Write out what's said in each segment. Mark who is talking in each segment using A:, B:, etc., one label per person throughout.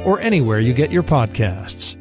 A: or anywhere you get your podcasts.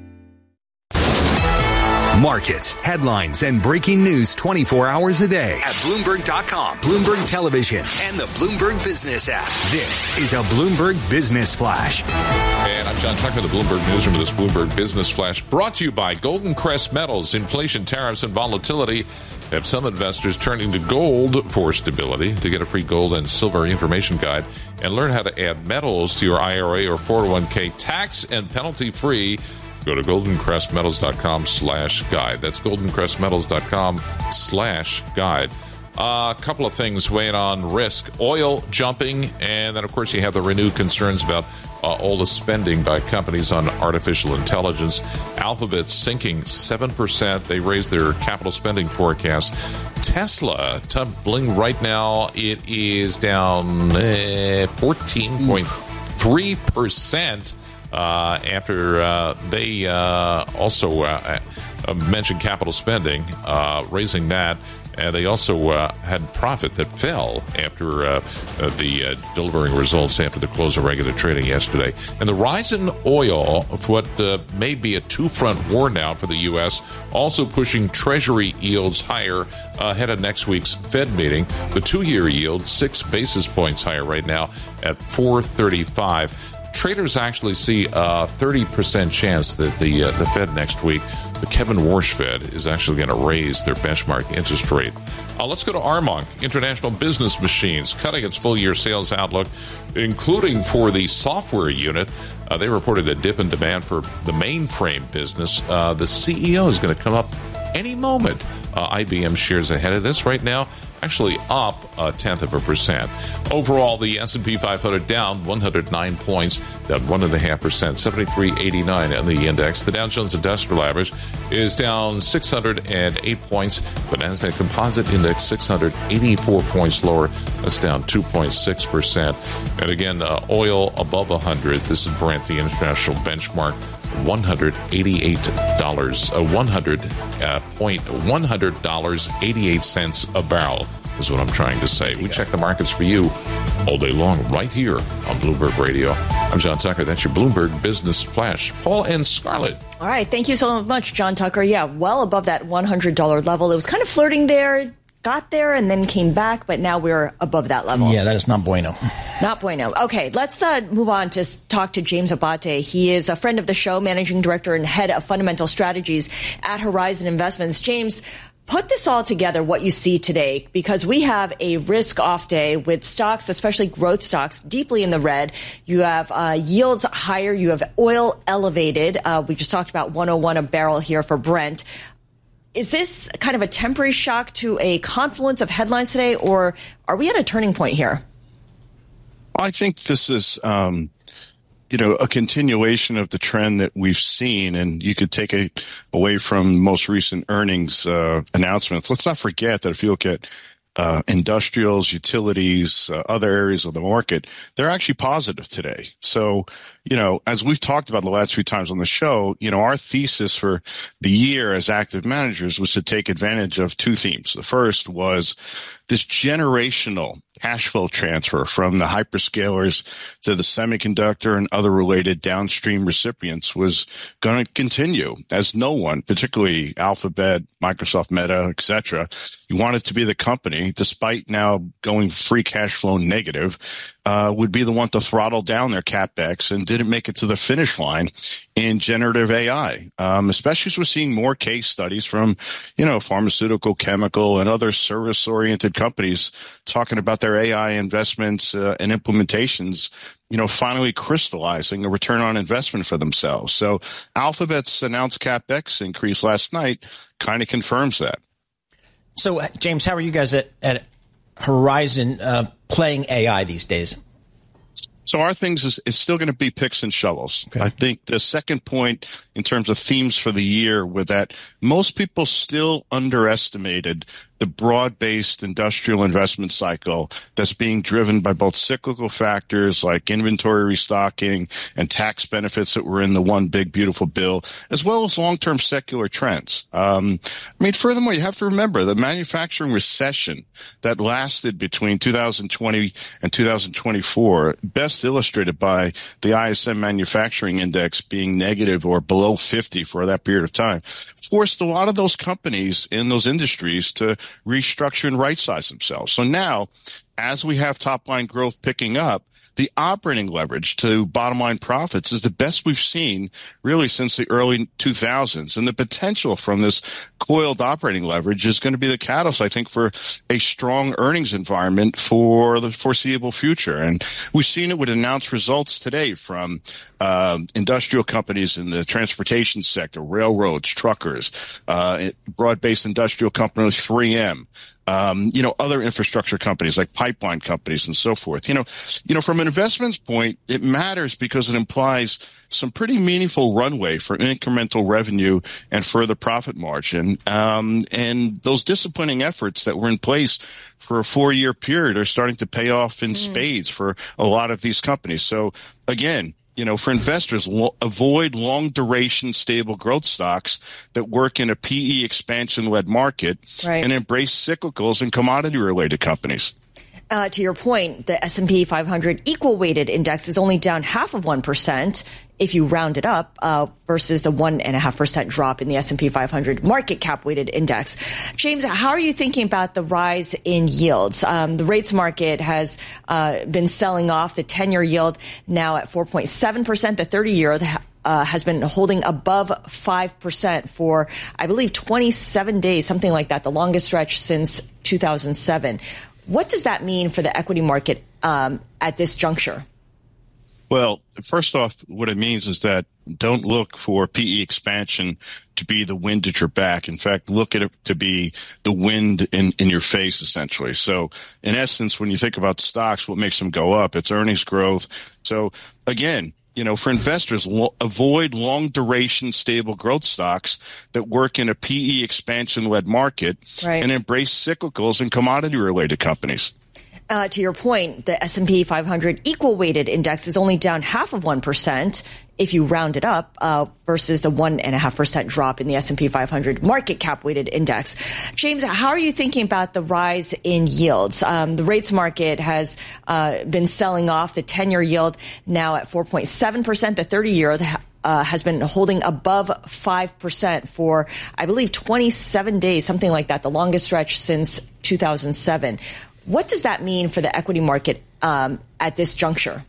B: Markets, headlines, and breaking news 24 hours a day at Bloomberg.com, Bloomberg Television, and the Bloomberg Business app. This is a Bloomberg Business Flash.
C: And I'm John Tucker, the Bloomberg Newsroom of this Bloomberg Business Flash, brought to you by Golden Crest Metals. Inflation, tariffs, and volatility have some investors turning to gold for stability. To get a free gold and silver information guide and learn how to add metals to your IRA or 401k tax and penalty free, go to goldencrestmetals.com/guide. That's goldencrestmetals.com/guide. A couple of things weighing on risk. Oil jumping, and then, of course, you have the renewed concerns about all the spending by companies on artificial intelligence. Alphabet sinking 7%. They raised their capital spending forecast. Tesla, tumbling right now, it is down 14.3%. After they also mentioned capital spending, raising that. And they also had profit that fell after the delivering results after the close of regular trading yesterday. And the rise in oil, what may be a two-front war now for the U.S., also pushing Treasury yields higher ahead of next week's Fed meeting. The two-year yield, 6 basis points higher right now at 4.35. Traders actually see a 30% chance that the Fed next week, the Kevin Warsh Fed, is actually going to raise their benchmark interest rate. Let's go to Armonk, International Business Machines, cutting its full-year sales outlook, including for the software unit. They reported a dip in demand for the mainframe business. The CEO is going to come up any moment. IBM shares ahead of this right now, actually up 0.1%. Overall, the S&P 500 down 109 points, down 1.5%, 73.89 on the index. The Dow Jones Industrial Average is down 608 points. The Nasdaq Composite Index 684 points lower. That's down 2.6%. And again, oil above 100. This is Brent, the international benchmark. $100.88 a barrel is what I'm trying to say. We check the markets for you all day long right here on Bloomberg Radio. I'm John Tucker. That's your Bloomberg Business Flash. Paul and Scarlett.
D: All right. Thank you so much, John Tucker. Yeah, well above that $100 level. It was kind of flirting there, got there, and then came back, but now we're above that level.
E: Yeah, that is not bueno.
D: Not bueno. Okay, let's move on to talk to James Abate. He is a friend of the show, managing director and head of fundamental strategies at Horizon Investments. James, put this all together, what you see today, because we have a risk-off day with stocks, especially growth stocks, deeply in the red. You have yields higher. You have oil elevated. We just talked about 101 a barrel here for Brent. Is this kind of a temporary shock to a confluence of headlines today, or are we at a turning point here?
F: I think this is, a continuation of the trend that we've seen, and you could take it away from most recent earnings announcements. Let's not forget that if you look at industrials, utilities, other areas of the market, they're actually positive today. So, as we've talked about the last few times on the show, our thesis for the year as active managers was to take advantage of two themes. The first was this generational cash flow transfer from the hyperscalers to the semiconductor and other related downstream recipients was going to continue, as no one, particularly Alphabet, Microsoft, Meta, etc., you wanted to be the company, despite now going free cash flow negative, would be the one to throttle down their CapEx and didn't make it to the finish line in generative AI, especially as we're seeing more case studies from, pharmaceutical, chemical, and other service-oriented companies talking about their AI investments and implementations, finally crystallizing a return on investment for themselves. So Alphabet's announced CapEx increase last night kind of confirms that.
E: So, James, how are you guys at Horizon playing AI these days?
F: So our things is still going to be picks and shovels. Okay. I think the second point in terms of themes for the year with that, most people still underestimated the broad-based industrial investment cycle that's being driven by both cyclical factors like inventory restocking and tax benefits that were in the one big beautiful bill, as well as long-term secular trends. Furthermore, you have to remember the manufacturing recession that lasted between 2020 and 2024, best illustrated by the ISM manufacturing index being negative or below 50 for that period of time, forced a lot of those companies in those industries to restructure and right-size themselves. So now, as we have top-line growth picking up, the operating leverage to bottom-line profits is the best we've seen really since the early 2000s. And the potential from this coiled operating leverage is going to be the catalyst, I think, for a strong earnings environment for the foreseeable future. And we've seen it with announced results today from industrial companies in the transportation sector, railroads, truckers, broad-based industrial companies, 3M. Other infrastructure companies like pipeline companies and so forth. From an investment's point, it matters because it implies some pretty meaningful runway for incremental revenue and further profit margin. And those disciplining efforts that were in place for a 4-year period are starting to pay off in spades for a lot of these companies. So again, for investors, avoid long-duration, stable growth stocks that work in a PE expansion-led market and embrace cyclicals and commodity-related companies.
D: To your point, the S&P 500 equal-weighted index is only down 0.5% if you round it up, versus the 1.5% drop in the S&P 500 market cap-weighted index. James, how are you thinking about the rise in yields? The rates market has been selling off. The 10-year yield now at 4.7%. The 30-year has been holding above 5% for, I believe, 27 days, something like that, the longest stretch since 2007. What does that mean for the equity market at this juncture?
F: Well, first off, what it means is that don't look for PE expansion to be the wind at your back. In fact, look at it to be the wind in your face, essentially. So in essence, when you think about stocks, what makes them go up? It's earnings growth. So again, for investors, avoid long-duration, stable growth stocks that work in a PE expansion-led market and embrace cyclicals and commodity-related companies.
D: To your point, the S&P 500 equal-weighted index is only down 0.5% if you round it up, versus the 1.5% drop in the S&P 500 market cap-weighted index. James, how are you thinking about the rise in yields? The rates market has been selling off. The 10-year yield now at 4.7%. The 30-year has been holding above 5% for, I believe, 27 days, something like that, the longest stretch since 2007. What does that mean for the equity market at this juncture?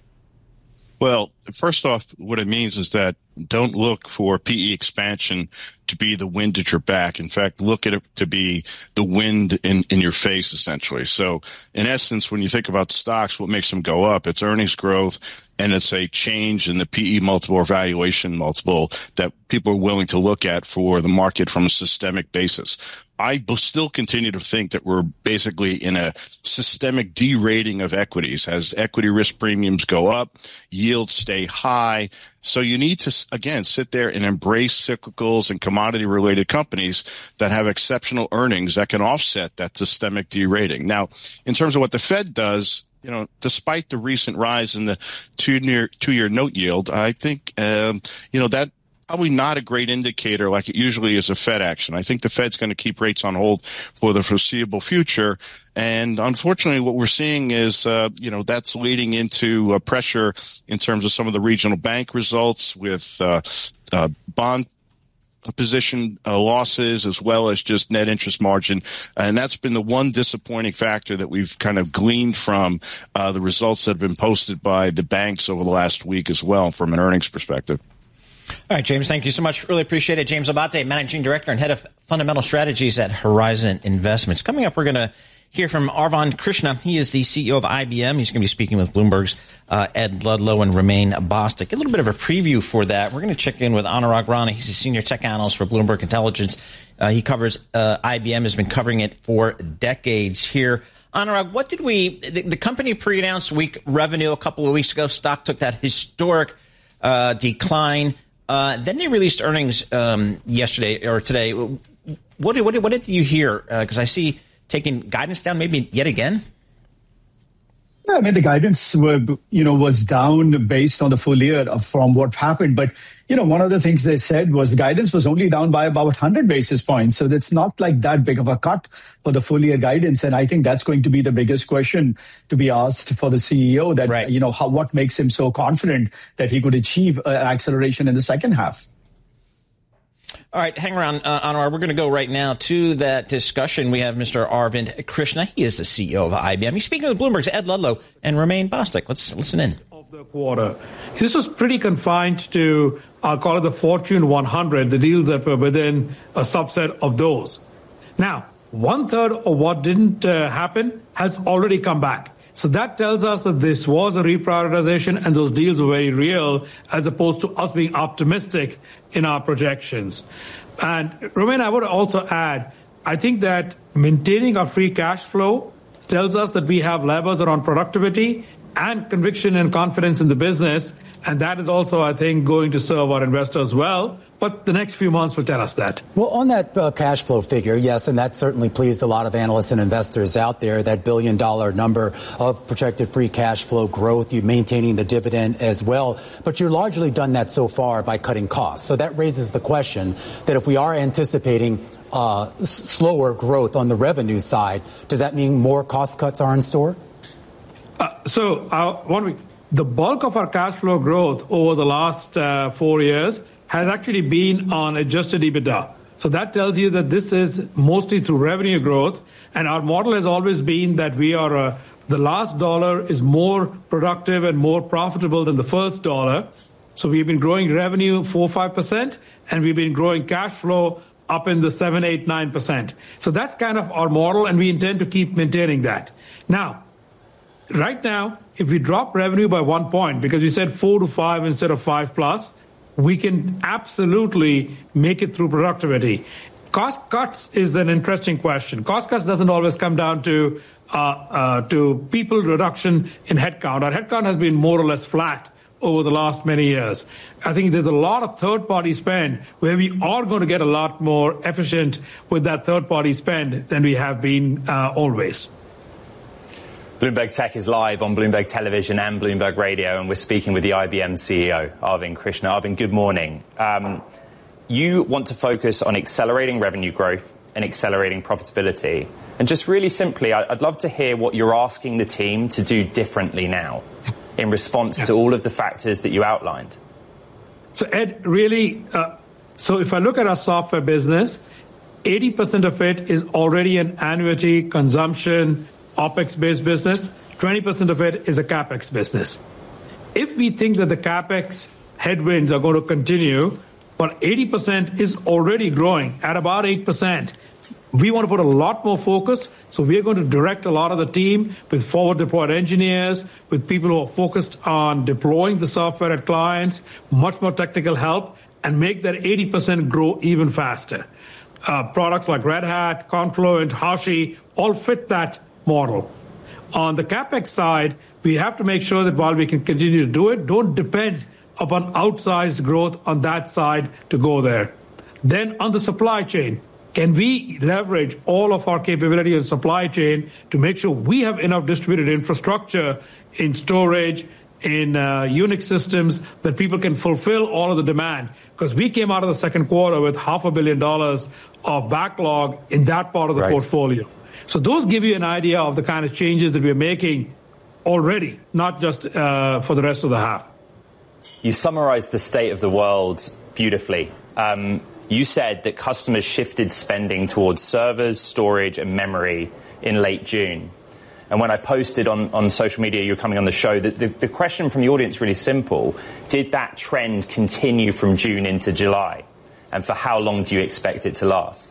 F: Well, first off, what it means is that don't look for PE expansion to be the wind at your back. In fact, look at it to be the wind in your face, essentially. So in essence, when you think about stocks, what makes them go up? It's earnings growth, and it's a change in the PE multiple or valuation multiple that people are willing to look at for the market from a systemic basis. I still continue to think that we're basically in a systemic derating of equities. As equity risk premiums go up, yields stay high. So you need to, again, sit there and embrace cyclicals and commodity-related companies that have exceptional earnings that can offset that systemic derating. Now, in terms of what the Fed does, despite the recent rise in the two-year note yield, I think, that probably not a great indicator like it usually is of Fed action. I think the Fed's going to keep rates on hold for the foreseeable future. And unfortunately, what we're seeing is, that's leading into pressure in terms of some of the regional bank results with bond position losses as well as just net interest margin. And that's been the one disappointing factor that we've kind of gleaned from the results that have been posted by the banks over the last week as well from an earnings perspective.
E: All right, James, thank you so much. Really appreciate it. James Abate, Managing Director and Head of Fundamental Strategies at Horizon Investments. Coming up, we're going to hear from Arvind Krishna. He is the CEO of IBM. He's going to be speaking with Bloomberg's Ed Ludlow and Romain Bostick. A little bit of a preview for that. We're going to check in with Anurag Rana. He's a senior tech analyst for Bloomberg Intelligence. He covers IBM, has been covering it for decades here. Anurag, what did the company pre-announced weak revenue a couple of weeks ago. Stock took that historic decline. Then they released earnings yesterday or today. What did you hear? Because I see taking guidance down maybe yet again?
G: Yeah, I mean, the guidance was down based on the full year from what happened. But, one of the things they said was the guidance was only down by about 100 basis points. So that's not like that big of a cut for the full year guidance. And I think that's going to be the biggest question to be asked for the CEO that,
E: right.
G: What makes him so confident that he could achieve an acceleration in the second half.
E: All right, hang around, Anwar. We're going to go right now to that discussion. We have Mr. Arvind Krishna. He is the CEO of IBM. He's speaking with Bloomberg's Ed Ludlow and Romain Bostick. Let's listen in.
H: Of the quarter. This was pretty confined to, I'll call it the Fortune 100, the deals that were within a subset of those. Now, 1/3 of what didn't happen has already come back. So that tells us that this was a reprioritization and those deals were very real as opposed to us being optimistic in our projections. And Romain, I would also add, I think that maintaining our free cash flow tells us that we have levers around productivity and conviction and confidence in the business. And that is also, I think, going to serve our investors well. But the next few months will tell us that.
I: Well, on that cash flow figure, yes, and that certainly pleased a lot of analysts and investors out there, that $1 billion number of projected free cash flow growth, you maintaining the dividend as well. But you're largely done that so far by cutting costs. So that raises the question that if we are anticipating slower growth on the revenue side, does that mean more cost cuts are in store?
H: The bulk of our cash flow growth over the last 4 years has actually been on adjusted EBITDA. So that tells you that this is mostly through revenue growth. And our model has always been that we are the last dollar is more productive and more profitable than the first dollar. So we've been growing revenue 4-5%, and we've been growing cash flow up in the 7-9%. So that's kind of our model, and we intend to keep maintaining that. Now, right now, if we drop revenue by 1 point, because we said 4 to 5 instead of 5+, we can absolutely make it through productivity. Cost cuts is an interesting question. Cost cuts doesn't always come down to people reduction in headcount. Our headcount has been more or less flat over the last many years. I think there's a lot of third-party spend where we are going to get a lot more efficient with that third-party spend than we have been always.
J: Bloomberg Tech is live on Bloomberg Television and Bloomberg Radio, and we're speaking with the IBM CEO, Arvind Krishna. Arvind, good morning. You want to focus on accelerating revenue growth and accelerating profitability. And just really simply, I'd love to hear what you're asking the team to do differently now in response to all of the factors that you outlined.
H: So, Ed, really, so if I look at our software business, 80% of it is already an annuity consumption OPEX-based business, 20% of it is a CAPEX business. If we think that the CAPEX headwinds are going to continue, but 80% is already growing at about 8%, we want to put a lot more focus. So we're going to direct a lot of the team with forward-deployed engineers, with people who are focused on deploying the software at clients, much more technical help, and make that 80% grow even faster. Products like Red Hat, Confluent, Hashi all fit that model. On the CapEx side, we have to make sure that while we can continue to do it, don't depend upon outsized growth on that side to go there. Then on the supply chain, can we leverage all of our capability in supply chain to make sure we have enough distributed infrastructure in storage, in Unix systems, that people can fulfill all of the demand? Because we came out of the second quarter with $500 million of backlog in that part of the portfolio. So those give you an idea of the kind of changes that we're making already, not just for the rest of the half.
J: You summarized the state of the world beautifully. You said that customers shifted spending towards servers, storage, and memory in late June. And when I posted on social media you're coming on the show, the question from the audience is really simple. Did that trend continue from June into July? And for how long do you expect it to last?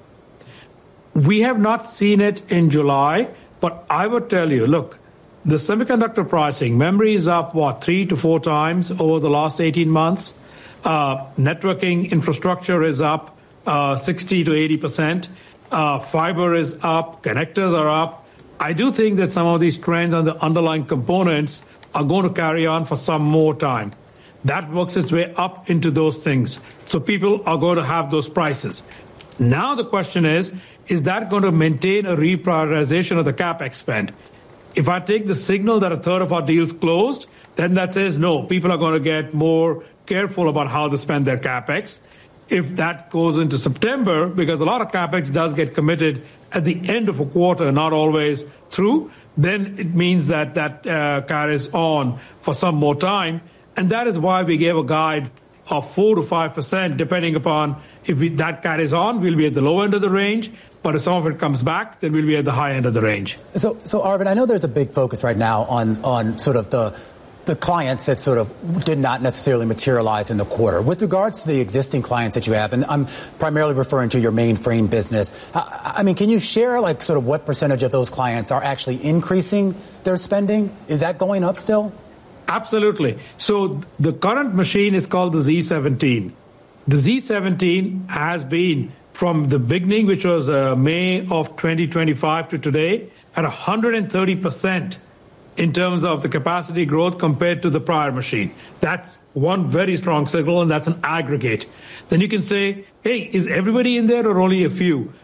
H: We have not seen it in July, but I would tell you, look, the semiconductor pricing, memory is up, 3 to 4 times over the last 18 months. Networking infrastructure is up 60 to 80%. Fiber is up. Connectors are up. I do think that some of these trends on the underlying components are going to carry on for some more time. That works its way up into those things. So people are going to have those prices. Now the question is, is that going to maintain a reprioritization of the CapEx spend? If I take the signal that a third of our deals closed, then that says, no, people are going to get more careful about how they spend their CapEx. If that goes into September, because a lot of CapEx does get committed at the end of a quarter, not always through, then it means that carries on for some more time. And that is why we gave a guide of 4 to 5%, depending upon if that carries on, we'll be at the low end of the range. But if some of it comes back, then we'll be at the high end of the range.
I: So Arvind, I know there's a big focus right now on sort of the clients that sort of did not necessarily materialize in the quarter. With regards to the existing clients that you have, and I'm primarily referring to your mainframe business, I mean, can you share like sort of what percentage of those clients are actually increasing their spending? Is that going up still?
H: Absolutely. So the current machine is called the Z17. The Z17 has been, from the beginning, which was May of 2025 to today, at 130% in terms of the capacity growth compared to the prior machine. That's one very strong signal, and that's an aggregate. Then you can say, hey, is everybody in there or only a few?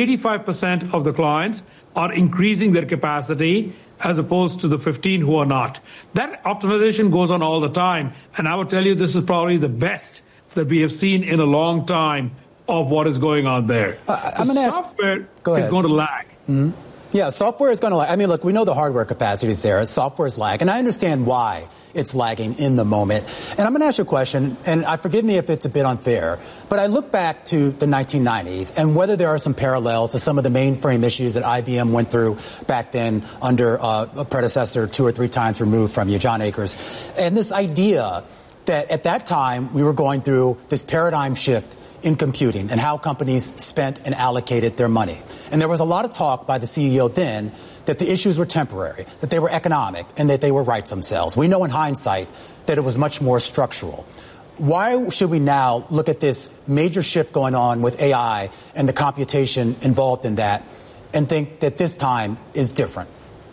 H: 85% of the clients are increasing their capacity as opposed to the 15 who are not. That optimization goes on all the time, and I would tell you this is probably the best that we have seen in a long time of what is going on there. Software is going to lag.
I: Mm-hmm. Yeah, software is going to lag. I mean, look, we know the hardware capacity is there. Software is lag. And I understand why it's lagging in the moment. And I'm going to ask you a question, and forgive me if it's a bit unfair, but I look back to the 1990s and whether there are some parallels to some of the mainframe issues that IBM went through back then under a predecessor 2 or 3 times removed from you, John Akers. And this idea that at that time we were going through this paradigm shift in computing and how companies spent and allocated their money. And there was a lot of talk by the CEO then that the issues were temporary, that they were economic, and that they were rights themselves. We know in hindsight that it was much more structural. Why should we now look at this major shift going on with AI and the computation involved in that and think that this time is different?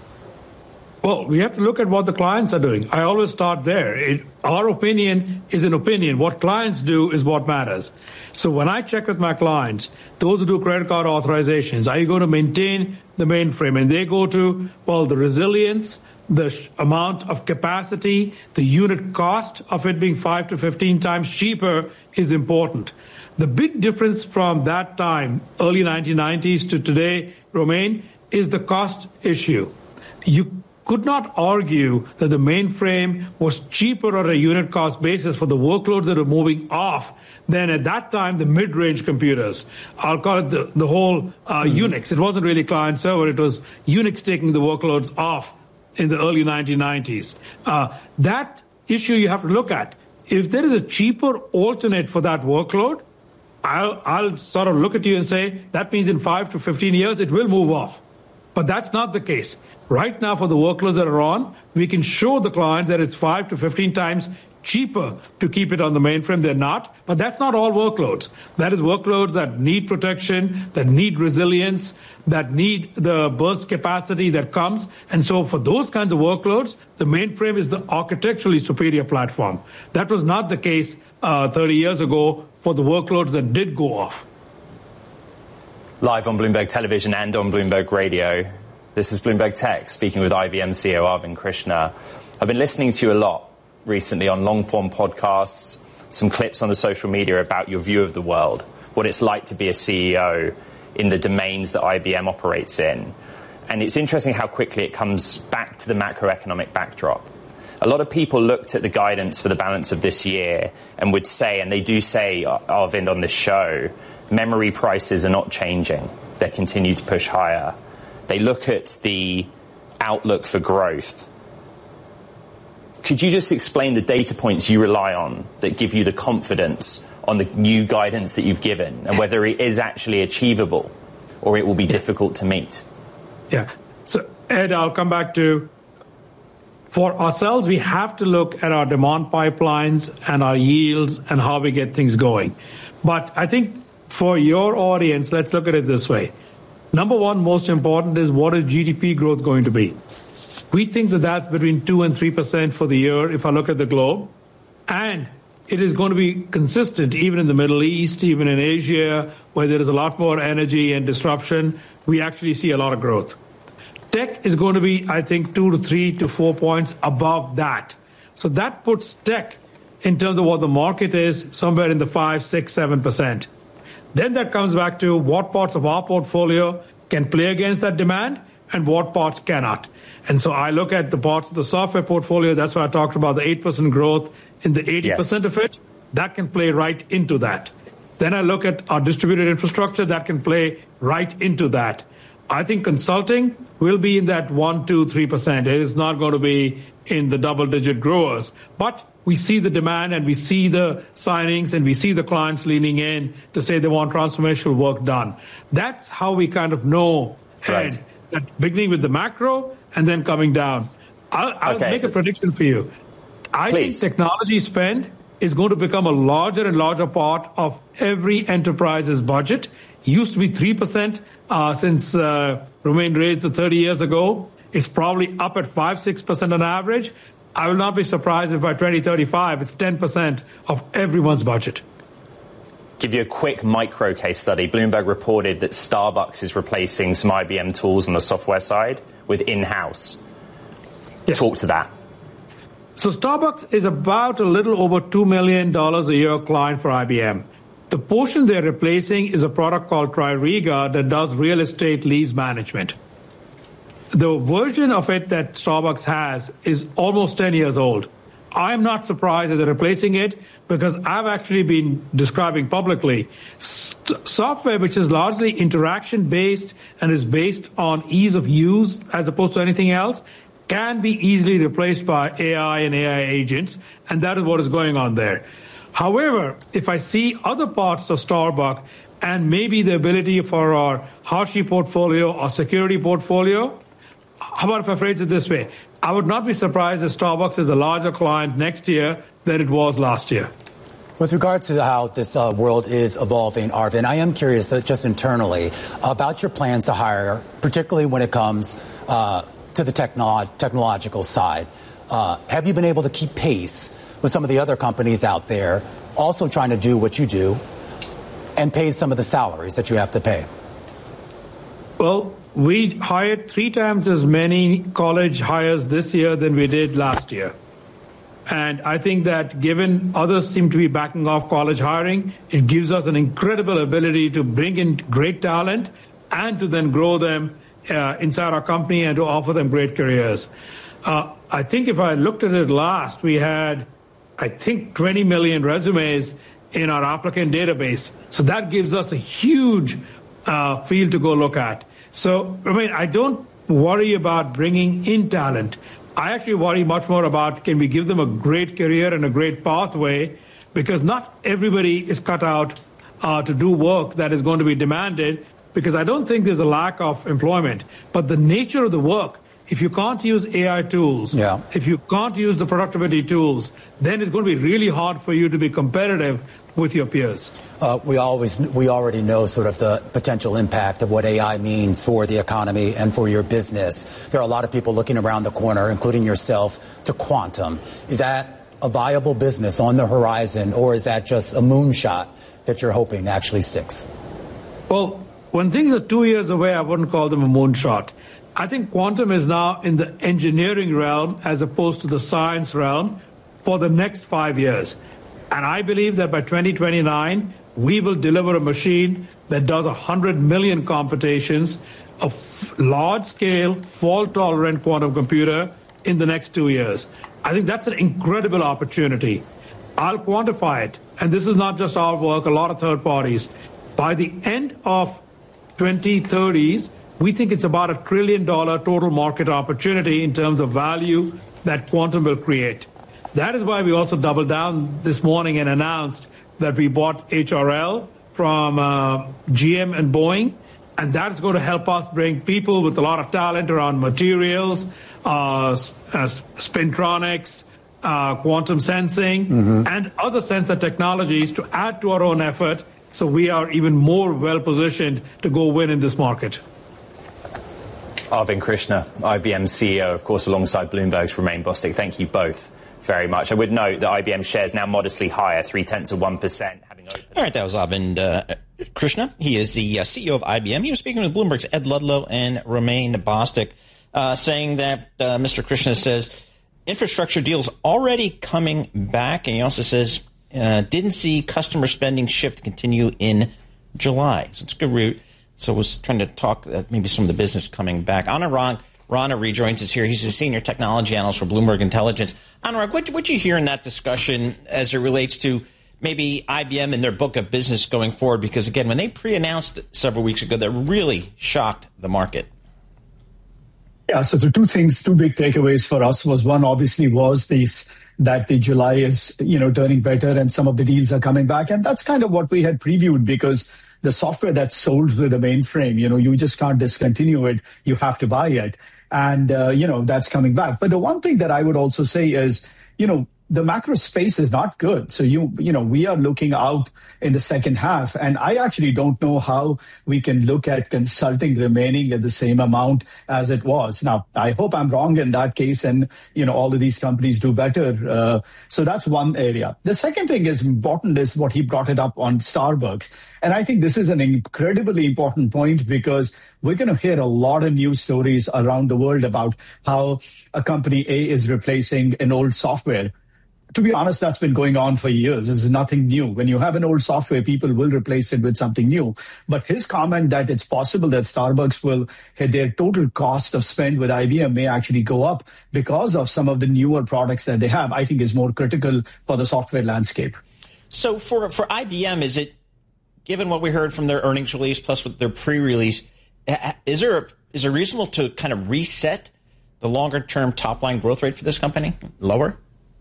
H: Well, we have to look at what the clients are doing. I always start there. Our opinion is an opinion. What clients do is what matters. So when I check with my clients, those who do credit card authorizations, are you going to maintain the mainframe? And they go to, well, the resilience, the amount of capacity, the unit cost of it being 5 to 15 times cheaper is important. The big difference from that time, early 1990s to today, Romain, is the cost issue. You could not argue that the mainframe was cheaper on a unit cost basis for the workloads that are moving off than at that time the mid-range computers. I'll call it the whole Unix. It wasn't really client server. It was Unix taking the workloads off in the early 1990s. That issue you have to look at. If there is a cheaper alternate for that workload, I'll sort of look at you and say that means in 5 to 15 years it will move off. But that's not the case. Right now, for the workloads that are on, we can show the client that it's 5 to 15 times cheaper to keep it on the mainframe. They're not, but that's not all workloads. That is workloads that need protection, that need resilience, that need the burst capacity that comes. And so for those kinds of workloads, the mainframe is the architecturally superior platform. That was not the case 30 years ago for the workloads that did go off.
J: Live on Bloomberg Television and on Bloomberg Radio. This is Bloomberg Tech, speaking with IBM CEO Arvind Krishna. I've been listening to you a lot recently on long-form podcasts, some clips on the social media about your view of the world, what it's like to be a CEO in the domains that IBM operates in. And it's interesting how quickly it comes back to the macroeconomic backdrop. A lot of people looked at the guidance for the balance of this year and would say, and they do say, Arvind, on this show, memory prices are not changing. They continue to push higher. They look at the outlook for growth. Could you just explain the data points you rely on that give you the confidence on the new guidance that you've given and whether it is actually achievable or it will be difficult to meet?
H: Yeah. So, Ed, I'll come back to, for ourselves, we have to look at our demand pipelines and our yields and how we get things going. But I think for your audience, let's look at it this way. Number one, most important, is what is GDP growth going to be? We think that that's between 2 and 3% for the year if I look at the globe. And it is going to be consistent, even in the Middle East, even in Asia, where there is a lot more energy and disruption. We actually see a lot of growth. Tech is going to be, I think, 2 to 3 to 4 points above that. So that puts tech in terms of what the market is, somewhere in the 5, 6, 7%. Then that comes back to what parts of our portfolio can play against that demand and what parts cannot. And so I look at the parts of the software portfolio. That's why I talked about the 8% growth in the 80% of it. That can play right into that. Then I look at our distributed infrastructure. That can play right into that. I think consulting will be in that 1, 2, 3%. It is not going to be in the double-digit growers. But we see the demand and we see the signings and we see the clients leaning in to say they want transformational work done. That's how we kind of know, Ed, that beginning with the macro and then coming down. I'll make a prediction for you. I think technology spend is going to become a larger and larger part of every enterprise's budget. It used to be 3% since Romain raised it 30 years ago. It's probably up at 5, 6% on average. I will not be surprised if by 2035 it's 10% of everyone's budget.
J: Give you a quick micro case study. Bloomberg reported that Starbucks is replacing some IBM tools on the software side with in-house. Yes. Talk to that.
H: So Starbucks is about a little over $2 million a year client for IBM. The portion they're replacing is a product called Tririga that does real estate lease management. The version of it that Starbucks has is almost 10 years old. I'm not surprised that they're replacing it because I've actually been describing publicly software which is largely interaction-based and is based on ease of use as opposed to anything else can be easily replaced by AI and AI agents, and that is what is going on there. However, if I see other parts of Starbucks and maybe the ability for our Hashi portfolio or security portfolio, how about if I phrase it this way? I would not be surprised if Starbucks is a larger client next year than it was last year.
I: With regard to how this world is evolving, Arvind, I am curious just internally about your plans to hire, particularly when it comes to the technological side. Have you been able to keep pace with some of the other companies out there also trying to do what you do and pay some of the salaries that you have to pay?
H: Well, we hired 3 times as many college hires this year than we did last year. And I think that given others seem to be backing off college hiring, it gives us an incredible ability to bring in great talent and to then grow them inside our company and to offer them great careers. I think if I looked at it last, we had, I think, 20 million resumes in our applicant database. So that gives us a huge field to go look at. So, I mean, I don't worry about bringing in talent. I actually worry much more about can we give them a great career and a great pathway, because not everybody is cut out to do work that is going to be demanded, because I don't think there's a lack of employment. But the nature of the work, if you can't use AI tools, if you can't use the productivity tools, then it's going to be really hard for you to be competitive with your peers.
I: We already know sort of the potential impact of what AI means for the economy and for your business. There are a lot of people looking around the corner, including yourself, to quantum. Is that a viable business on the horizon, or is that just a moonshot that you're hoping actually sticks?
H: Well, when things are 2 years away, I wouldn't call them a moonshot. I think quantum is now in the engineering realm as opposed to the science realm for the next 5 years. And I believe that by 2029, we will deliver a machine that does 100 million computations of large-scale, fault-tolerant quantum computer in the next 2 years. I think that's an incredible opportunity. I'll quantify it. And this is not just our work, a lot of third parties. By the end of 2030s, we think it's about $1 trillion total market opportunity in terms of value that quantum will create. That is why we also doubled down this morning and announced that we bought HRL from GM and Boeing, and that is going to help us bring people with a lot of talent around materials, spintronics, quantum sensing, and other sensor technologies to add to our own effort, so we are even more well-positioned to go win in this market.
J: Arvind Krishna, IBM CEO, of course, alongside Bloomberg's Romain Bostick. Thank you both very much. I would note that IBM shares now modestly higher, 0.3%.
E: All right, that was Arvind Krishna. He is the CEO of IBM. He was speaking with Bloomberg's Ed Ludlow and Romain Bostic, saying that Mr. Krishna says infrastructure deals already coming back, and he also says didn't see customer spending shift continue in July. So it's a good route. So I was trying to talk maybe some of the business coming back. Anurag Rana rejoins us here. He's a senior technology analyst for Bloomberg Intelligence. Anurag, what you hear in that discussion as it relates to maybe IBM and their book of business going forward? Because, again, when they pre-announced several weeks ago, that really shocked the market.
G: Yeah, so the two big takeaways for us was one, obviously, was that the July is, turning better and some of the deals are coming back. And that's kind of what we had previewed, because the software that's sold with the mainframe, you just can't discontinue it. You have to buy it. And, that's coming back. But the one thing that I would also say is, the macro space is not good. So, we are looking out in the second half. And I actually don't know how we can look at consulting remaining at the same amount as it was. Now, I hope I'm wrong in that case and, all of these companies do better. So that's one area. The second thing is important is what he brought it up on Starbucks. And I think this is an incredibly important point, because we're going to hear a lot of news stories around the world about how a company A is replacing an old software. To be honest, that's been going on for years. This is nothing new. When you have an old software, people will replace it with something new. But his comment that it's possible that Starbucks will hit their total cost of spend with IBM may actually go up because of some of the newer products that they have, I think is more critical for the software landscape.
E: So for IBM, is it, given what we heard from their earnings release plus with their pre-release, is it reasonable to kind of reset the longer-term top-line growth rate for this company lower?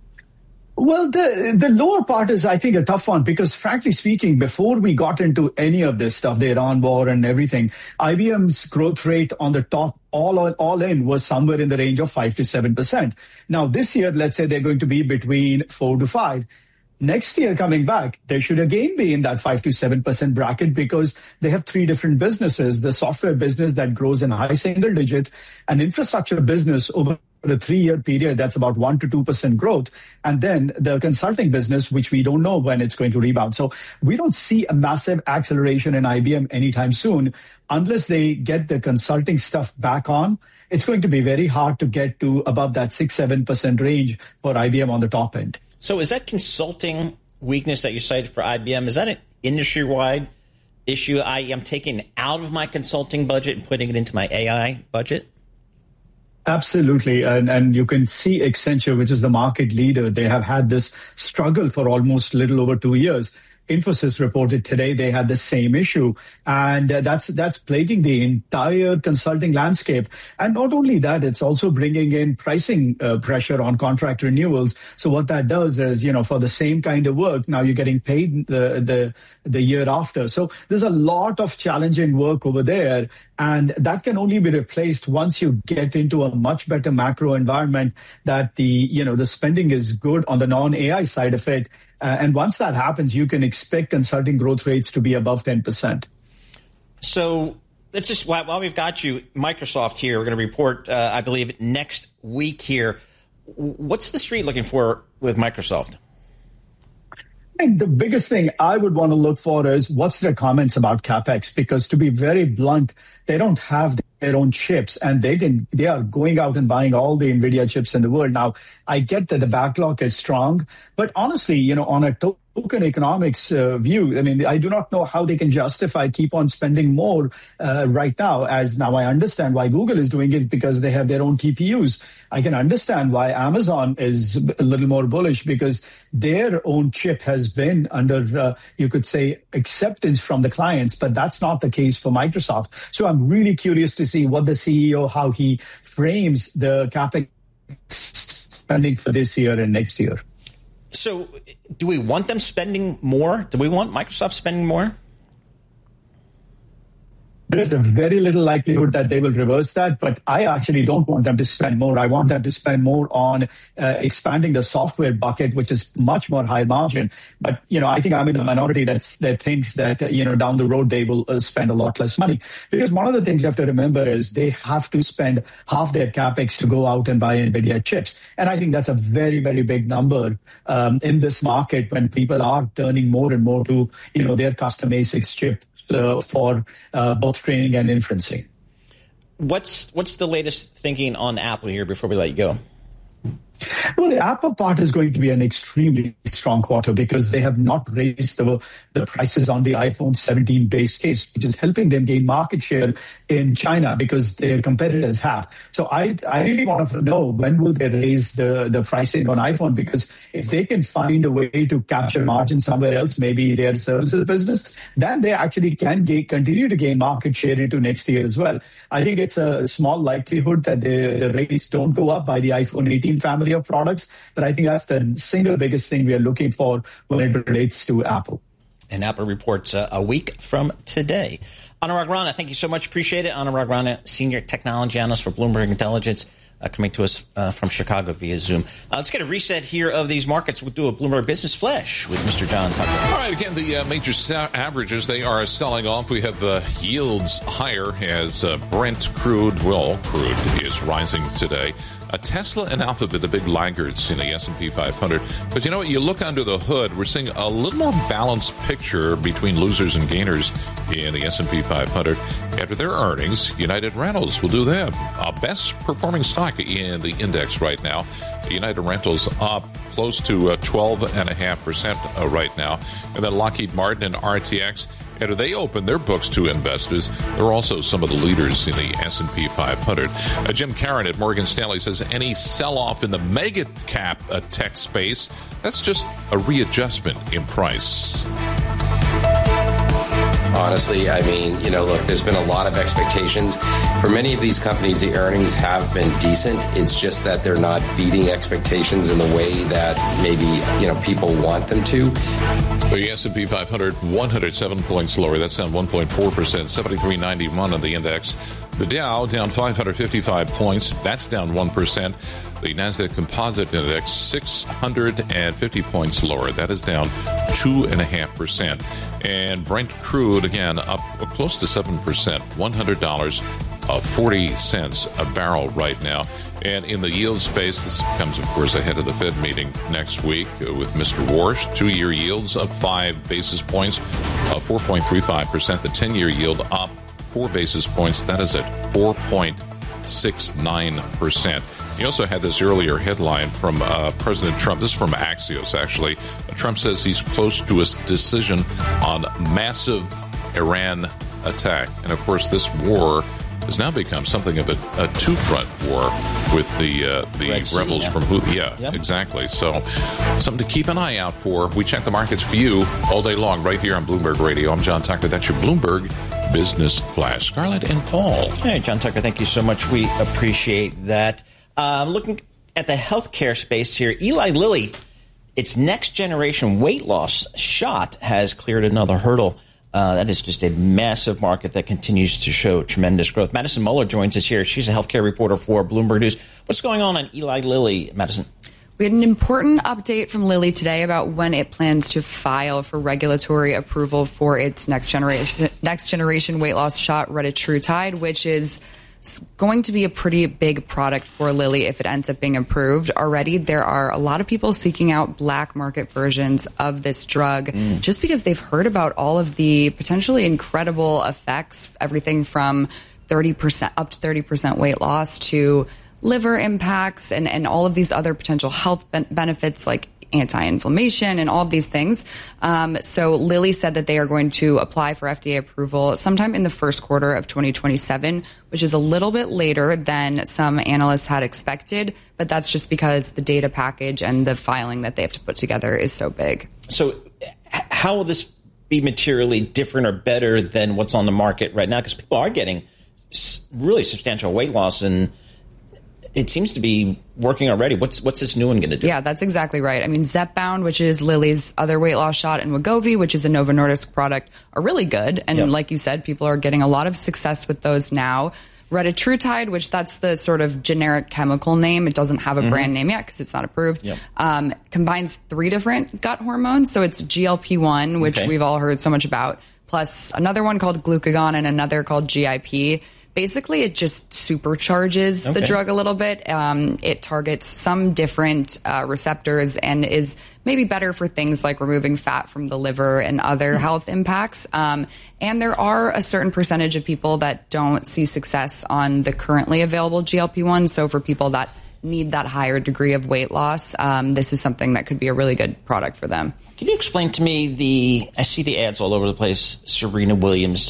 G: Well, the lower part is, I think, a tough one, because frankly speaking, before we got into any of this stuff, the Iran war and everything, IBM's growth rate on the top all in was somewhere in the range of 5 to 7%. Now, this year, let's say they're going to be between 4 to 5. Next year coming back, they should again be in that 5 to 7% bracket, because they have three different businesses: the software business that grows in high single digit, an infrastructure business over a 3-year period that's about 1 to 2% growth, and then the consulting business, which we don't know when it's going to rebound. So we don't see a massive acceleration in IBM anytime soon. Unless they get the consulting stuff back on, it's going to be very hard to get to above that 6-7% range for IBM on the top end.
E: So is that consulting weakness that you cited for IBM, is that an industry-wide issue? I am taking it out of my consulting budget and putting it into my AI budget?
G: Absolutely. And you can see Accenture, which is the market leader, they have had this struggle for almost a little over 2 years. Infosys reported today they had the same issue, and that's plaguing the entire consulting landscape. And not only that, it's also bringing in pricing pressure on contract renewals. So what that does is, for the same kind of work, now you're getting paid the year after. So there's a lot of challenging work over there, and that can only be replaced once you get into a much better macro environment that the spending is good on the non-AI side of it. And once that happens, you can expect consulting growth rates to be above 10%.
E: So let's just, while we've got you, Microsoft here, we're going to report, I believe, next week here. What's the street looking for with Microsoft?
G: I think the biggest thing I would want to look for is what's their comments about CapEx, because to be very blunt, they don't have their own chips, and they are going out and buying all the NVIDIA chips in the world. Now, I get that the backlog is strong, but honestly, on a token economics view, I mean, I do not know how they can justify keep on spending more right now. As now I understand why Google is doing it, because they have their own TPUs. I can understand why Amazon is a little more bullish, because their own chip has been under, you could say, acceptance from the clients, but that's not the case for Microsoft. So I'm really curious to see what the CEO, how he frames the CapEx spending for this year and next year.
E: So do we want them spending more? Do we want Microsoft spending more?
G: There's a very little likelihood that they will reverse that, but I actually don't want them to spend more. I want them to spend more on expanding the software bucket, which is much more high margin. But, I think I'm in the minority that thinks that, down the road they will spend a lot less money. Because one of the things you have to remember is they have to spend half their capex to go out and buy NVIDIA chips. And I think that's a very, very big number in this market when people are turning more and more to, their custom ASICs chip for both training and inferencing.
E: What's the latest thinking on Apple here before we let you go?
G: Well, the Apple part is going to be an extremely strong quarter because they have not raised the prices on the iPhone 17 base case, which is helping them gain market share in China because their competitors have. So I really want to know when will they raise the pricing on iPhone, because if they can find a way to capture margin somewhere else, maybe their services business, then they actually can continue to gain market share into next year as well. I think it's a small likelihood that the rates don't go up by the iPhone 18 family of products, but I think that's the single biggest thing we are looking for when it relates to Apple.
E: And Apple reports a week from today. Anurag Rana, thank you so much. Appreciate it. Anurag Rana, Senior Technology Analyst for Bloomberg Intelligence, coming to us from Chicago via Zoom. Let's get a reset here of these markets. We'll do a Bloomberg Business Flash with Mr. John Tucker.
C: All right, again, the major averages, they are selling off. We have yields higher as Brent crude is rising today. Tesla and Alphabet, the big laggards in the S&P 500. But you know what? You look under the hood, we're seeing a little more balanced picture between losers and gainers in the S&P 500. After their earnings, United Rentals will do them. Best performing stock in the index right now. United Rentals up close to 12.5% right now. And then Lockheed Martin and RTX, after they open their books to investors, they're also some of the leaders in the S&P 500. Jim Caron at Morgan Stanley says any sell-off in the mega cap tech space, that's just a readjustment in price.
K: Honestly, I mean, look, there's been a lot of expectations. For many of these companies, the earnings have been decent. It's just that they're not beating expectations in the way that maybe, people want them to.
C: The S&P 500, 107 points lower. That's down 1.4%, 73.91 on the index. The Dow down 555 points. That's down 1%. The Nasdaq Composite Index 650 points lower. That is down 2.5%. And Brent crude again up close to 7%, $100.40 a barrel right now. And in the yield space, this comes, of course, ahead of the Fed meeting next week with Mr. Warsh. 2-year yields up 5 basis points, 4.35%. The 10-year yield up 4 basis points. That is at 4.69%. He also had this earlier headline from President Trump. This is from Axios, actually. Trump says he's close to a decision on massive Iran attack. And, of course, this war has now become something of a two-front war with the rebels from Houthi. Yeah, yep. Exactly. So something to keep an eye out for. We check the markets for you all day long right here on Bloomberg Radio. I'm John Tucker. That's your Bloomberg Business Flash. Scarlett and Paul.
E: Hey, John Tucker, thank you so much. We appreciate that. Looking at the healthcare space here, Eli Lilly, its next generation weight loss shot has cleared another hurdle. That is just a massive market that continues to show tremendous growth. Madison Muller joins us here. She's a healthcare reporter for Bloomberg News. What's going on Eli Lilly, Madison?
L: We had an important update from Lilly today about when it plans to file for regulatory approval for its next generation weight loss shot, retatrutide, which is going to be a pretty big product for Lilly if it ends up being approved. Already, there are a lot of people seeking out black market versions of this drug just because they've heard about all of the potentially incredible effects, everything from 30% up to 30% weight loss to liver impacts and all of these other potential health benefits like anti-inflammation and all of these things. So Lilly said that they are going to apply for FDA approval sometime in the first quarter of 2027, which is a little bit later than some analysts had expected. But that's just because the data package and the filing that they have to put together is so big.
E: So how will this be materially different or better than what's on the market right now? Because people are getting really substantial weight loss, and it seems to be working already. What's this new one going to do?
L: Yeah, that's exactly right. I mean, Zepbound, which is Lilly's other weight loss shot, and Wegovy, which is a Novo Nordisk product, are really good. And like you said, people are getting a lot of success with those now. Retatrutide, which that's the sort of generic chemical name. It doesn't have a brand name yet because it's not approved. Combines 3 different gut hormones. So it's GLP-1, which we've all heard so much about, plus another one called glucagon and another called GIP. Basically, it just supercharges the drug a little bit. It targets some different receptors and is maybe better for things like removing fat from the liver and other health impacts. And there are a certain percentage of people that don't see success on the currently available GLP-1. So for people that need that higher degree of weight loss, this is something that could be a really good product for them.
E: Can you explain to me I see the ads all over the place, Serena Williams.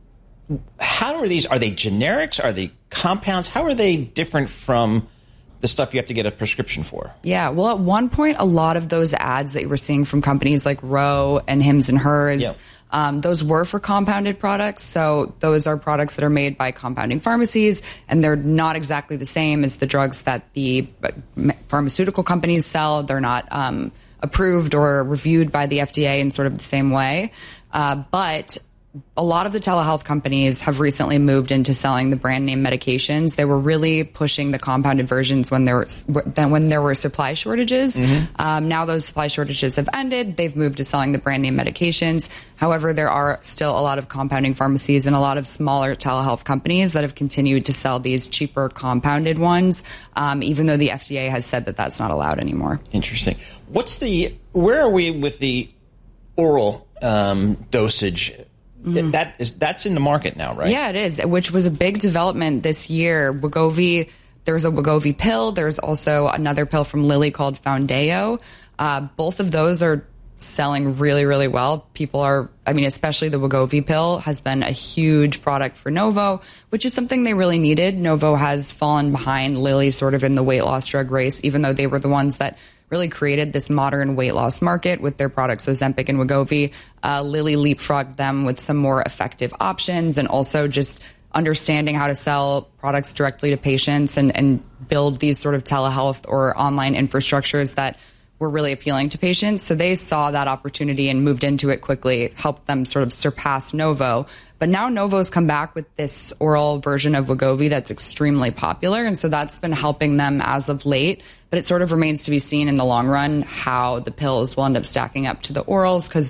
E: How are these? Are they generics? Are they compounds? How are they different from the stuff you have to get a prescription for?
L: Yeah, well, at one point, a lot of those ads that you were seeing from companies like Ro and Hims and Hers, those were for compounded products. So those are products that are made by compounding pharmacies, and they're not exactly the same as the drugs that the pharmaceutical companies sell. They're not approved or reviewed by the FDA in sort of the same way. But a lot of the telehealth companies have recently moved into selling the brand name medications. They were really pushing the compounded versions when there were supply shortages. Now those supply shortages have ended. They've moved to selling the brand name medications. However, there are still a lot of compounding pharmacies and a lot of smaller telehealth companies that have continued to sell these cheaper compounded ones, even though the FDA has said that that's not allowed anymore.
E: Interesting. Where are we with the oral dosage? That's in the market now, right?
L: Yeah, it is, which was a big development this year. Wegovy, there's a Wegovy pill. There's also another pill from Lilly called Foundayo. Both of those are selling really, really well. Especially the Wegovy pill has been a huge product for Novo, which is something they really needed. Novo has fallen behind Lilly sort of in the weight loss drug race, even though they were the ones that really created this modern weight loss market with their products Ozempic and Wegovy. Lilly leapfrogged them with some more effective options and also just understanding how to sell products directly to patients and build these sort of telehealth or online infrastructures that were really appealing to patients. So they saw that opportunity and moved into it quickly, helped them sort of surpass Novo. But now Novo's come back with this oral version of Wegovy that's extremely popular. And so that's been helping them as of late. But it sort of remains to be seen in the long run how the pills will end up stacking up to the orals to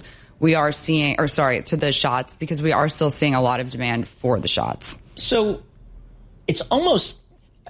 L: the shots, because we are still seeing a lot of demand for the shots.
E: So it's almost,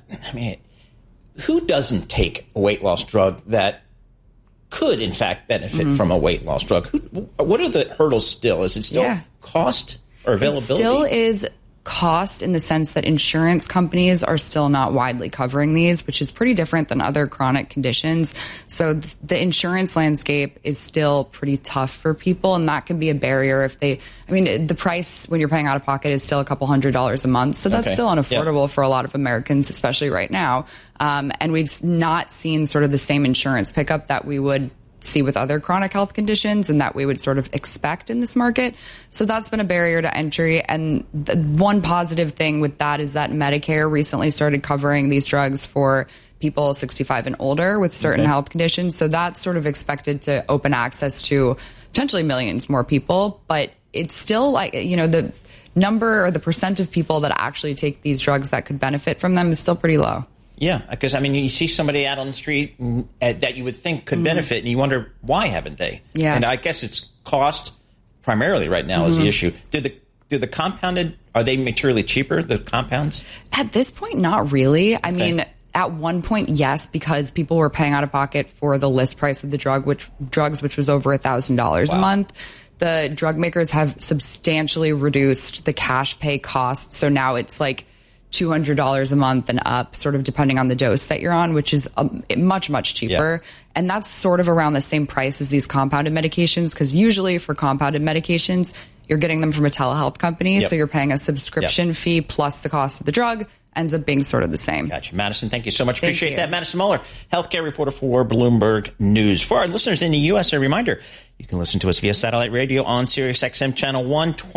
E: who doesn't take a weight loss drug that could, in fact, benefit from a weight loss drug? What are the hurdles still? Is it still cost or availability?
L: It still is cost in the sense that insurance companies are still not widely covering these, which is pretty different than other chronic conditions. So the insurance landscape is still pretty tough for people, and that can be a barrier if the price when you're paying out of pocket is still a couple $100s a month. So that's still unaffordable for a lot of Americans, especially right now. And we've not seen sort of the same insurance pickup that we would see with other chronic health conditions and that we would sort of expect in this market. So that's been a barrier to entry. And the one positive thing with that is that Medicare recently started covering these drugs for people 65 and older with certain health conditions. So that's sort of expected to open access to potentially millions more people. But it's still the number or the percent of people that actually take these drugs that could benefit from them is still pretty low.
E: Yeah, because, you see somebody out on the street that you would think could benefit, and you wonder, why haven't they? Yeah. And I guess it's cost primarily right now is the issue. Do the compounded, are they materially cheaper, the compounds? At
L: this point, not really. At one point, yes, because people were paying out of pocket for the list price of the which was over $1,000 a month. The drug makers have substantially reduced the cash pay costs, so now it's like $200 a month and up, sort of depending on the dose that you're on, which is much, much cheaper. Yeah. And that's sort of around the same price as these compounded medications, because usually for compounded medications, you're getting them from a telehealth company, so you're paying a subscription fee plus the cost of the drug, ends up being sort of the same.
E: Gotcha. Madison, thank you so much. Appreciate that. Madison Muller, healthcare reporter for Bloomberg News. For our listeners in the U.S., a reminder, you can listen to us via satellite radio on Sirius XM channel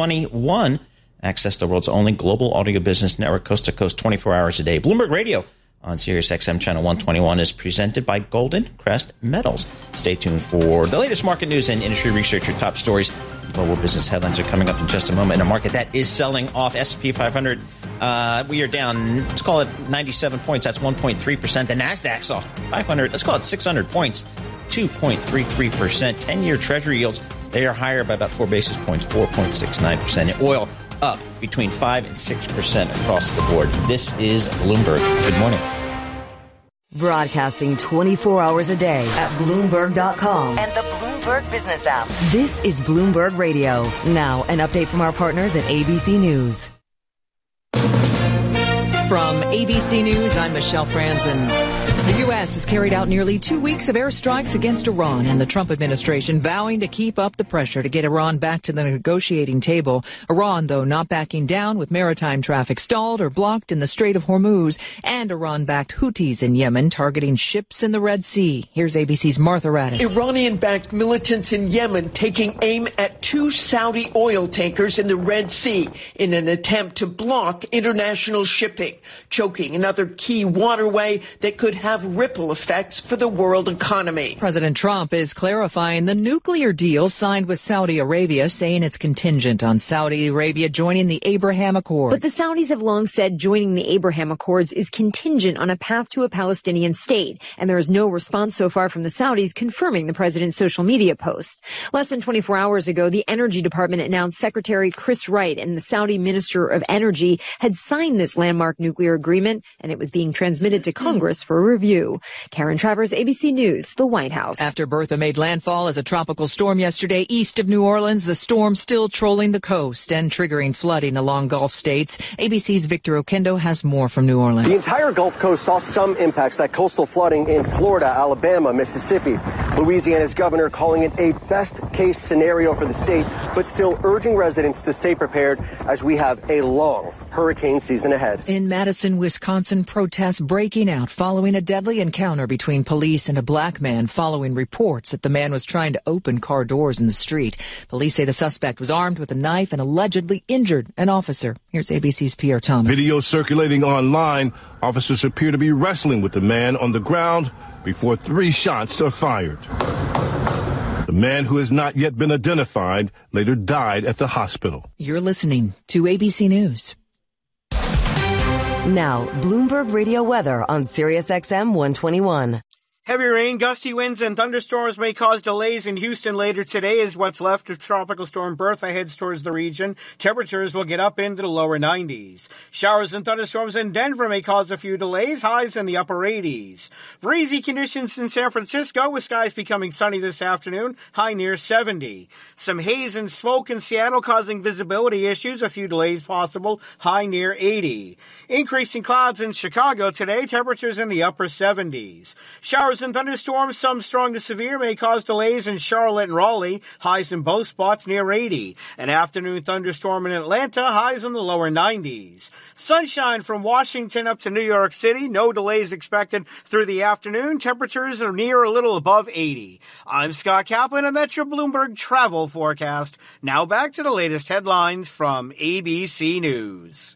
E: 121. Access the world's only global audio business network, coast to coast, 24 hours a day. Bloomberg Radio on SiriusXM Channel 121 is presented by Golden Crest Metals. Stay tuned for the latest market news and industry research. Your top stories, global business headlines are coming up in just a moment in a market that is selling off. S&P 500, we are down, let's call it 97 points. That's 1.3%. The NASDAQ's off 500, let's call it 600 points, 2.33%. 10-year Treasury yields, they are higher by about 4 basis points, 4.69%. And oil up between 5 and 6% across the board. This is Bloomberg. Good morning.
M: Broadcasting 24 hours a day at Bloomberg.com and the Bloomberg Business app. This is Bloomberg Radio. Now, an update from our partners at ABC News.
N: From ABC News, I'm Michelle Franzen. The U.S. has carried out nearly 2 weeks of airstrikes against Iran, and the Trump administration vowing to keep up the pressure to get Iran back to the negotiating table. Iran, though, not backing down, with maritime traffic stalled or blocked in the Strait of Hormuz, and Iran-backed Houthis in Yemen targeting ships in the Red Sea. Here's ABC's Martha Raddatz.
O: Iranian-backed militants in Yemen taking aim at 2 Saudi oil tankers in the Red Sea in an attempt to block international shipping, choking another key waterway that could have ripple effects for the world economy.
N: President Trump is clarifying the nuclear deal signed with Saudi Arabia, saying it's contingent on Saudi Arabia joining the Abraham Accords.
P: But the Saudis have long said joining the Abraham Accords is contingent on a path to a Palestinian state, and there is no response so far from the Saudis confirming the president's social media post. Less than 24 hours ago, the Energy Department announced Secretary Chris Wright and the Saudi Minister of Energy had signed this landmark nuclear agreement, and it was being transmitted to Congress for a review. Karen Travers, ABC News, the White House.
N: After Bertha made landfall as a tropical storm yesterday east of New Orleans, the storm still trolling the coast and triggering flooding along Gulf states. ABC's Victor Okendo has more from New Orleans.
Q: The entire Gulf Coast saw some impacts, that coastal flooding in Florida, Alabama, Mississippi. Louisiana's governor calling it a best-case scenario for the state, but still urging residents to stay prepared as we have a long hurricane season ahead.
N: In Madison, Wisconsin, protests breaking out following a deadly encounter between police and a black man following reports that the man was trying to open car doors in the street. Police say the suspect was armed with a knife and allegedly injured an officer. Here's ABC's Pierre Thomas.
R: Video circulating online. Officers appear to be wrestling with the man on the ground before 3 shots are fired. The man, who has not yet been identified, later died at the hospital.
N: You're listening to ABC News.
M: Now, Bloomberg Radio weather on SiriusXM 121.
S: Heavy rain, gusty winds, and thunderstorms may cause delays in Houston later today as what's left of Tropical Storm Bertha heads towards the region. Temperatures will get up into the lower 90s. Showers and thunderstorms in Denver may cause a few delays, highs in the upper 80s. Breezy conditions in San Francisco with skies becoming sunny this afternoon, high near 70. Some haze and smoke in Seattle causing visibility issues, a few delays possible, high near 80. Increasing clouds in Chicago today, temperatures in the upper 70s. Showers and thunderstorms, some strong to severe, may cause delays in Charlotte and Raleigh, highs in both spots near 80. An afternoon thunderstorm in Atlanta, highs in the lower 90s. Sunshine from Washington up to New York City, no delays expected through the afternoon. Temperatures are near a little above 80. I'm Scott Kaplan, and that's your Bloomberg travel forecast. Now back to the latest headlines from ABC News.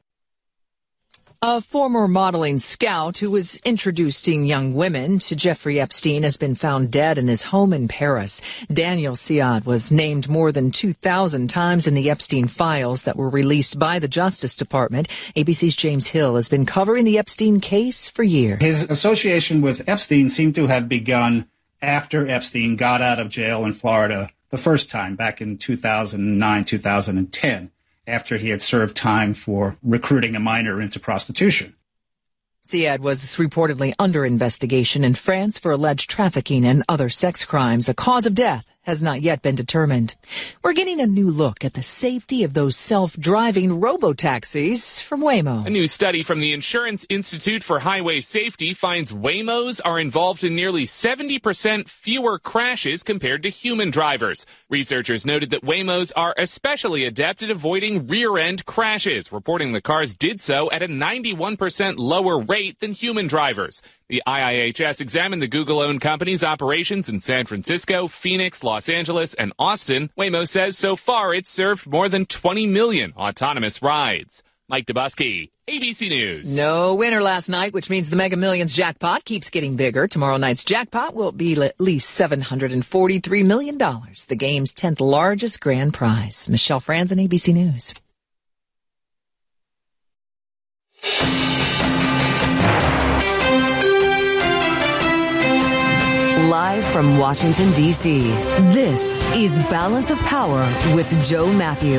N: A former modeling scout who was introducing young women to Jeffrey Epstein has been found dead in his home in Paris. Daniel Siad was named more than 2,000 times in the Epstein files that were released by the Justice Department. ABC's James Hill has been covering the Epstein case for years.
T: His association with Epstein seemed to have begun after Epstein got out of jail in Florida the first time, back in 2009, 2010. After he had served time for recruiting a minor into prostitution.
N: Siad was reportedly under investigation in France for alleged trafficking and other sex crimes. A cause of death has not yet been determined. We're getting a new look at the safety of those self-driving robo-taxis from Waymo.
U: A new study from the Insurance Institute for Highway Safety finds Waymos are involved in nearly 70% fewer crashes compared to human drivers. Researchers noted that Waymos are especially adept at avoiding rear-end crashes, reporting the cars did so at a 91% lower rate than human drivers. The IIHS examined the Google-owned company's operations in San Francisco, Phoenix, Los Angeles, and Austin. Waymo says so far it's served more than 20 million autonomous rides. Mike Dubusky, ABC News.
N: No winner last night, which means the Mega Millions jackpot keeps getting bigger. Tomorrow night's jackpot will be at least $743 million, the game's 10th largest grand prize. Michelle Franzen, ABC News.
M: Live from Washington, D.C., this is Balance of Power with Joe Matthew.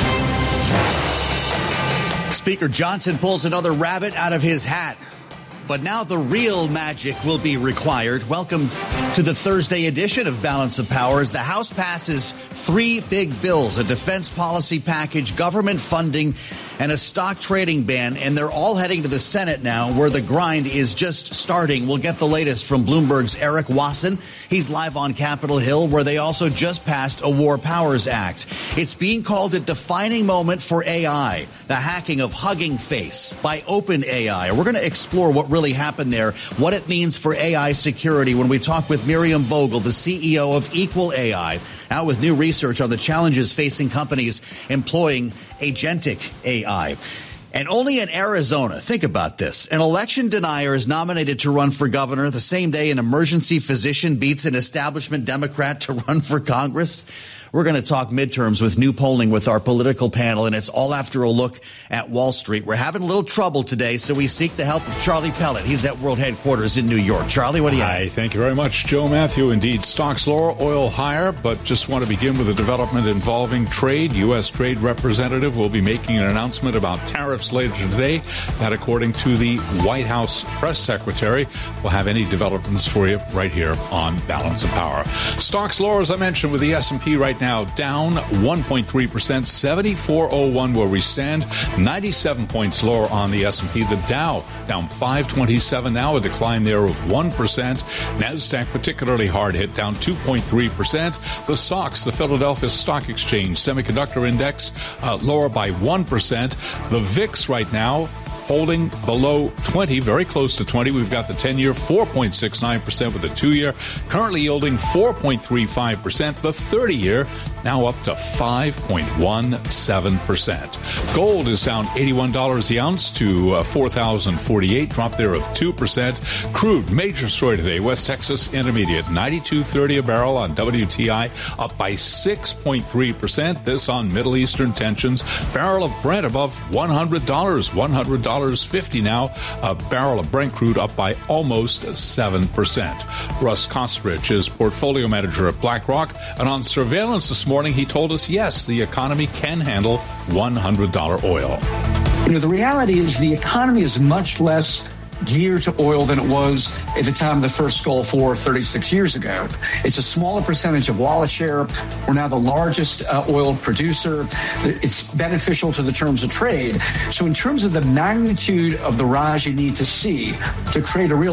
A: Speaker Johnson pulls another rabbit out of his hat. But now the real magic will be required. Welcome to the Thursday edition of Balance of Power as the House passes three big bills, a defense policy package, government funding, and a stock trading ban. And they're all heading to the Senate now, where the grind is just starting. We'll get the latest from Bloomberg's Eric Wasson. He's live on Capitol Hill, where they also just passed a War Powers Act. It's being called a defining moment for AI, the hacking of Hugging Face by OpenAI. We're going to explore what really happened there, what it means for AI security when we talk with Miriam Vogel, the CEO of Equal AI, out with new research on the challenges facing companies employing agentic AI. And only in Arizona, think about this, an election denier is nominated to run for governor the same day an emergency physician beats an establishment Democrat to run for Congress. We're going to talk midterms with new polling with our political panel, and it's all after a look at Wall Street. We're having a little trouble today, so we seek the help of Charlie Pellet. He's at World Headquarters in New York. Charlie, what do you have?
V: Hi, thank you very much, Joe Matthew. Indeed, stocks lower, oil higher, but just want to begin with a development involving trade. U.S. Trade Representative will be making an announcement about tariffs later today. That, according to the White House press secretary, we'll have any developments for you right here on Balance of Power. Stocks lower, as I mentioned, with the S&P right now down 1.3%, 7401 where we stand, 97 points lower on the S&P. The Dow down 527 now, a decline there of 1%. NASDAQ particularly hard hit, down 2.3%. The SOX, the Philadelphia Stock Exchange Semiconductor Index, lower by 1%. The VIX right now holding below 20, very close to 20. We've got the 10-year 4.69% with the 2-year currently yielding 4.35%. The 30-year now up to 5.17%. Gold is down $81 the ounce to $4,048, drop there of 2%. Crude, major story today, West Texas Intermediate, $92.30 a barrel on WTI, up by 6.3%. This on Middle Eastern tensions. Barrel of Brent above $100, $100.50 now. A barrel of Brent crude up by almost 7%. Russ Kostrich is portfolio manager at BlackRock, and on surveillance this morning, he told us, yes, the economy can handle $100 oil.
W: The reality is the economy is much less geared to oil than it was at the time of the first Gulf War 36 years ago. It's a smaller percentage of wallet share. We're now the largest oil producer. It's beneficial to the terms of trade. So in terms of the magnitude of the rise you need to see to create a real